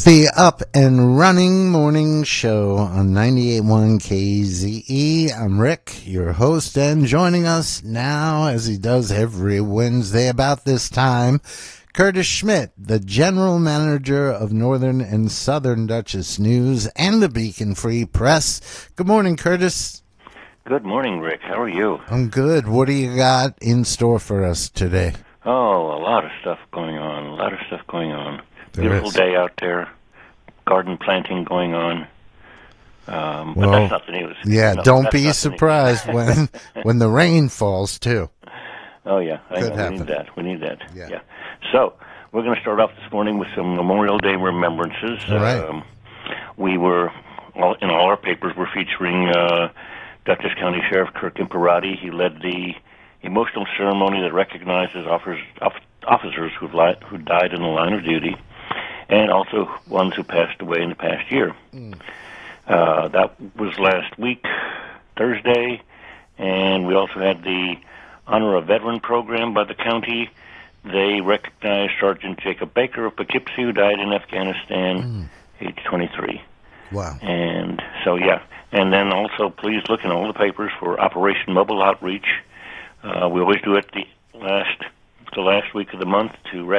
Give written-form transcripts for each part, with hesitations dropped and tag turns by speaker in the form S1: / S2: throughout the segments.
S1: the Up and Running Morning Show on 98.1 KZE. I'm Rick, your host, and joining us now, as he does every Wednesday about this time, Curtis Schmidt, the General Manager of Northern and Southern Dutchess News and the Beacon Free Press. Good morning, Curtis.
S2: Good morning, Rick. How are you?
S1: I'm good. What do you got in store for us today?
S2: Oh, a lot of stuff going on. Beautiful day out there. Garden planting going on. But that's not the news.
S1: Yeah, don't be surprised when the rain falls, too.
S2: Oh, yeah. We need that. Yeah. So, we're going to start off this morning with some Memorial Day remembrances.
S1: All right.
S2: In all our papers, we're featuring Dutchess County Sheriff Kirk Imperati. He led the emotional ceremony that recognizes officers who died in the line of duty, and also ones who passed away in the past year. That was last week, Thursday, and we also had the Honor a Veteran program by the county. They recognized Sergeant Jacob Baker of Poughkeepsie, who died in Afghanistan, age 23.
S1: Wow.
S2: And so, yeah. And then also, please look in all the papers for Operation Mobile Outreach. We always do it the last week of the month to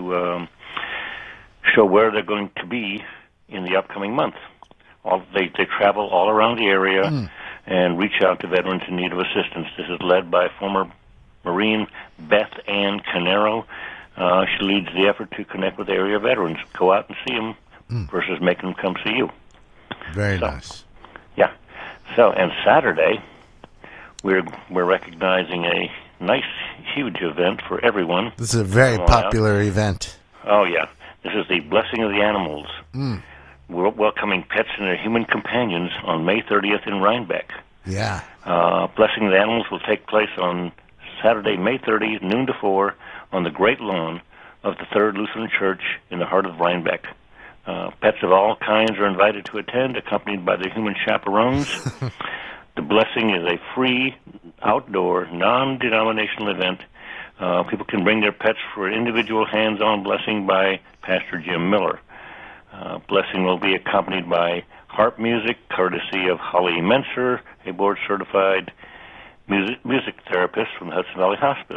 S2: show where they're going to be in the upcoming month. They travel all around the area and reach out to veterans in need of assistance. This is led by former Marine Beth Ann Canero. She leads the effort to connect with area veterans. Go out and see them versus making them come see you.
S1: Very nice.
S2: Yeah. So, and Saturday, we're recognizing a nice, huge event for everyone.
S1: This is a very popular event.
S2: Oh, yeah. This is the Blessing of the Animals. We're welcoming pets and their human companions on May 30th in Rhinebeck.
S1: Yeah.
S2: Blessing of the Animals will take place on Saturday, May 30th, noon to 4, on the Great Lawn of the Third Lutheran Church in the heart of Rhinebeck. Pets of all kinds are invited to attend, accompanied by their human chaperones. The Blessing is a free, outdoor, non-denominational event. People can bring their pets for an individual hands-on blessing by Pastor Jim Miller. Blessing will be accompanied by harp music, courtesy of Holly Menser, a board-certified music therapist from the Hudson Valley Hospice.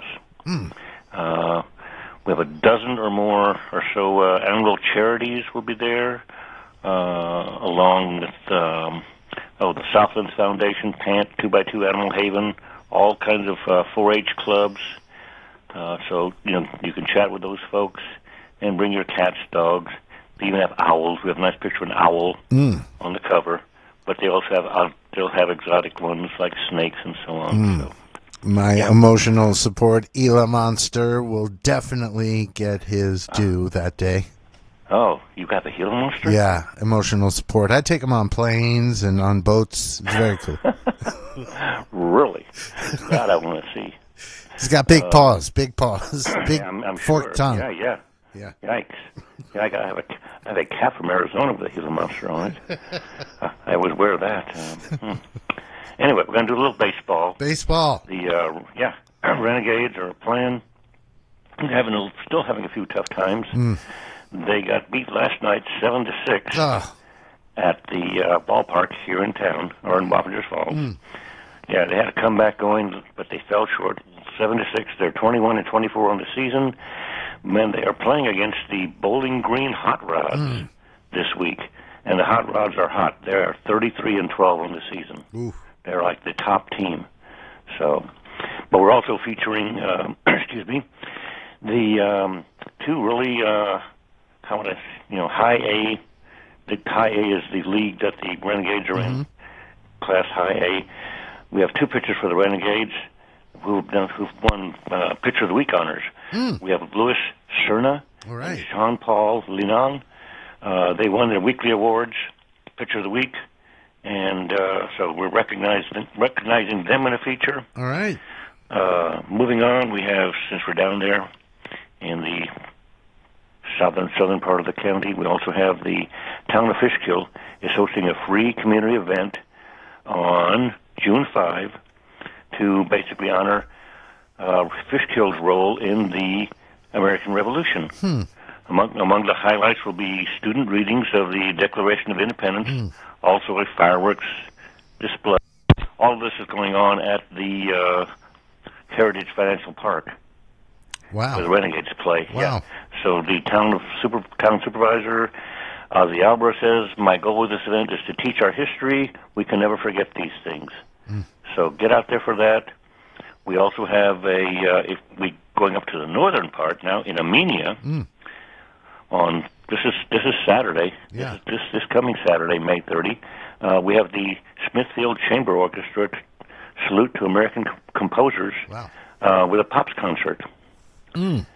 S2: We have a dozen or more or so animal charities will be there, along with the Southlands Foundation, Pant, 2x2 Animal Haven, all kinds of 4-H clubs. So, you can chat with those folks and bring your cats, dogs. They even have owls. We have a nice picture of an owl on the cover, but they also they'll have exotic ones like snakes and so on. So,
S1: my emotional support, Gila Monster, will definitely get his due that day.
S2: Oh, you got the Gila Monster?
S1: Yeah, emotional support. I take him on planes and on boats. It's very cool.
S2: Really? God, I want to see.
S1: He's got big paws, big
S2: I'm
S1: forked
S2: sure.
S1: tongue.
S2: Yeah. Yikes. Yeah, I have a cat from Arizona with a Gila Monster on it. I always wear that. Anyway, we're going to do a little baseball. The Renegades are playing, still having a few tough times. They got beat last night 7-6 at the ballpark here in town, or in Wappingers Falls. Yeah, they had a comeback going, but they fell short. 7-6. They're 21-24 on the season. Man, they are playing against the Bowling Green Hot Rods this week, and the Hot Rods are hot. They are 33-12 on the season.
S1: Oof.
S2: They're like the top team. So, but we're also featuring, the two really, high A. The high A is the league that the Renegades are in, Class High A. We have two pitchers for the Renegades who've won Pitcher of the Week honors. We have Louis Cerna and Jean-Paul Linon. They won their weekly awards, Pitcher of the Week, and so we're recognizing them in a feature.
S1: All right.
S2: Moving on, we have, since we're down there in the southern part of the county, we also have the town of Fishkill is hosting a free community event on June 5 to basically honor Fishkill's role in the American Revolution. Among the highlights will be student readings of the Declaration of Independence, also a fireworks display. All of this is going on at the Heritage Financial Park.
S1: Wow.
S2: Where the Renegades play.
S1: Wow.
S2: Yeah. So the town supervisor, Ozzy Albert, says, "My goal with this event is to teach our history. We can never forget these things." So get out there for that. We also have going up to the northern part now in Armenia. On this is Saturday.
S1: Yeah.
S2: This coming Saturday, May 30. We have the Smithfield Chamber Orchestra salute to American composers.
S1: Wow.
S2: With a Pops concert. And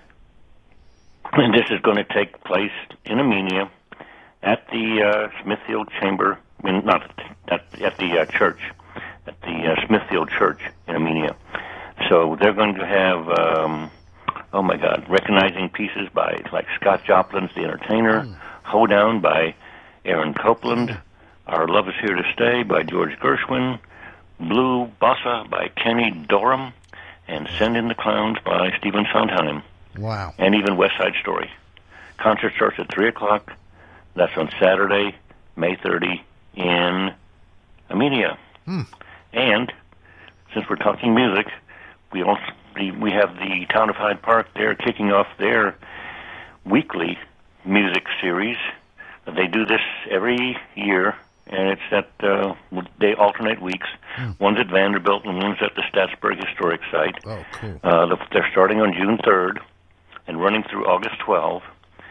S2: this is going to take place in Armenia at the Smithfield Chamber, not at the church, at the Smithfield Church in Armenia. So they're going to have, recognizing pieces by like Scott Joplin's The Entertainer, Hoedown by Aaron Copland, Our Love Is Here to Stay by George Gershwin, Blue Bossa by Kenny Dorham, and Send in the Clowns by Stephen Sondheim.
S1: Wow.
S2: And even West Side Story. Concert starts at 3 o'clock. That's on Saturday, May 30, in Armenia. And since we're talking music, we have the Town of Hyde Park there kicking off their weekly music series. They do this every year, and it's at they alternate weeks. One's at Vanderbilt and one's at the Statsburg Historic Site.
S1: Oh, cool.
S2: They're starting on June 3rd and running through August 12th.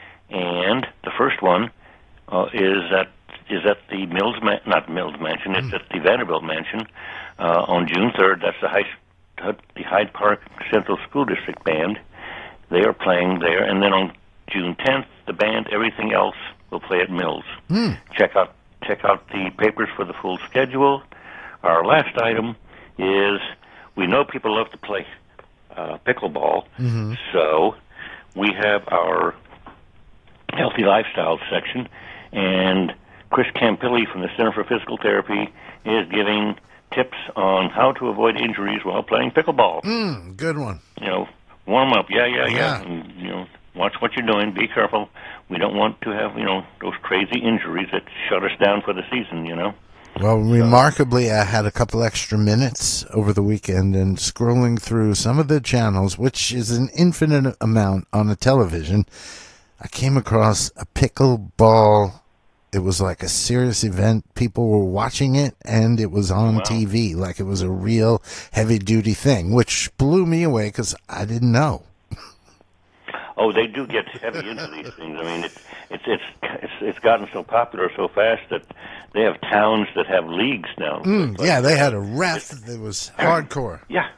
S2: And the first one is at the Mansion. It's at the Vanderbilt Mansion on June 3rd. That's the Hyde Park Central School District Band. They are playing there. And then on June 10th, the band Everything Else will play at Mills. Check out the papers for the full schedule. Our last item is, we know people love to play pickleball, so we have our Healthy Lifestyle section, and Chris Campilli from the Center for Physical Therapy is giving tips on how to avoid injuries while playing pickleball.
S1: Good one.
S2: Warm up, yeah. And, watch what you're doing. Be careful. We don't want to have, those crazy injuries that shut us down for the season,
S1: Well, remarkably, I had a couple extra minutes over the weekend, and scrolling through some of the channels, which is an infinite amount on the television, I came across a pickleball. It was like a serious event. People were watching it, and it was on TV, like it was a real heavy-duty thing, which blew me away because I didn't know.
S2: Oh, they do get heavy into these things. I mean, it's gotten so popular so fast that they have towns that have leagues now.
S1: Yeah, they had a ref that was hardcore.
S2: Yeah.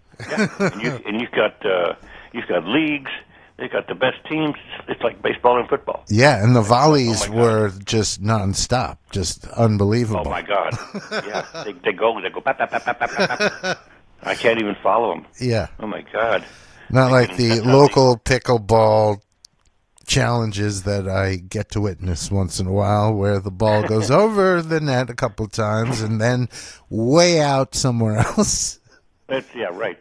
S2: And you've got leagues. They got the best teams. It's like baseball and football.
S1: Yeah, and the volleys were just nonstop, just unbelievable.
S2: Oh my God! Yeah, they go. Pap, pap, pap, pap, pap, pap. I can't even follow them.
S1: Yeah.
S2: Oh my God.
S1: Not like the local pickleball challenges that I get to witness once in a while, where the ball goes over the net a couple of times and then way out somewhere else.
S2: Right.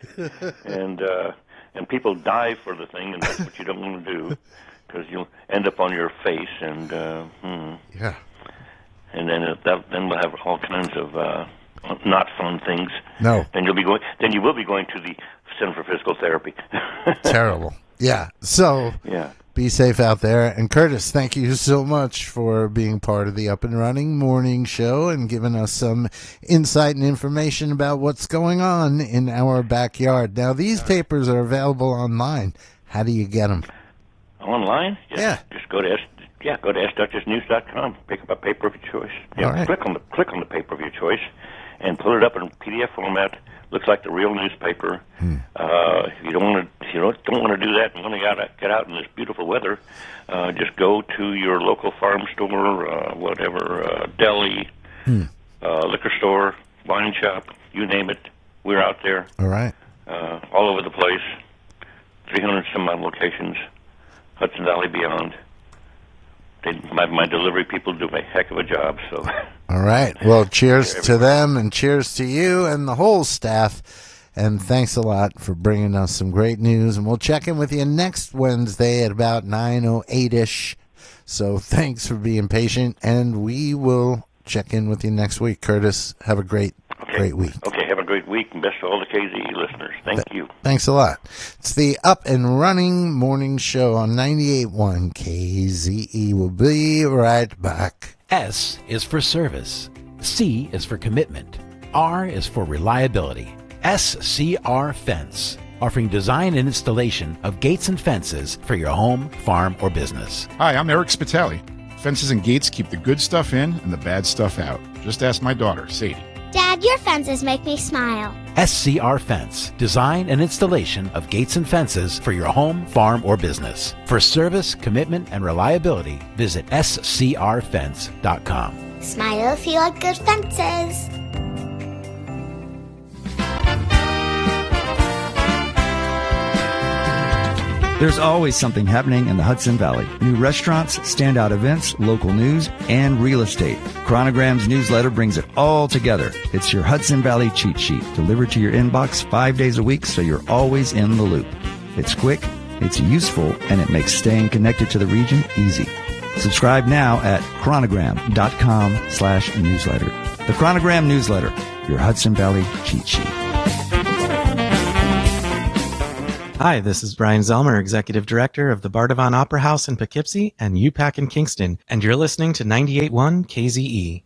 S2: And people dive for the thing, and that's what you don't want to do, because you'll end up on your face, and
S1: yeah.
S2: And then we'll have all kinds of not fun things.
S1: No.
S2: Then you will be going to the Center for Physical Therapy.
S1: Terrible. Yeah. So be safe out there. And Curtis, thank you so much for being part of the Up and Running morning show and giving us some insight and information about what's going on in our backyard. Now, these papers are available online. How do you get them?
S2: Online? Just go to sduchessnews.com. Pick up a paper of your choice.
S1: Right.
S2: Click on the paper of your choice and pull it up in PDF format. Looks like the real newspaper. If you don't want to do that and want to get out in this beautiful weather, just go to your local farm store, deli, liquor store, wine shop, you name it. We're out there.
S1: All right.
S2: All over the place. 300 some odd locations. Hudson Valley beyond. My delivery people do a heck of a job. So.
S1: All right. Well, cheers to them and cheers to you and the whole staff And thanks a lot for bringing us some great news. And we'll check in with you next Wednesday at about 9:08ish. So thanks for being patient, and we will check in with you next week. Curtis, have a great week.
S2: Okay, have a great week, and best to all the KZE listeners. Thank you.
S1: Thanks a lot. It's the Up and Running Morning Show on 98.1 KZE. We'll be right back.
S3: S is for service. C is for commitment. R is for reliability. SCR Fence, offering design and installation of gates and fences for your home, farm, or business.
S4: Hi, I'm Eric Spitali. Fences and gates keep the good stuff in and the bad stuff out. Just ask my daughter, Sadie.
S5: Dad, your fences make me smile.
S3: SCR Fence, design and installation of gates and fences for your home, farm, or business. For service, commitment, and reliability, visit scrfence.com.
S5: Smile if you like good fences.
S6: There's always something happening in the Hudson Valley. New restaurants, standout events, local news, and real estate. Chronogram's newsletter brings it all together. It's your Hudson Valley cheat sheet, delivered to your inbox 5 days a week so you're always in the loop. It's quick, it's useful, and it makes staying connected to the region easy. Subscribe now at chronogram.com/newsletter. The Chronogram newsletter, your Hudson Valley cheat sheet.
S7: Hi, this is Brian Zelmer, Executive Director of the Bardavon Opera House in Poughkeepsie and UPAC in Kingston, and you're listening to 98.1 KZE.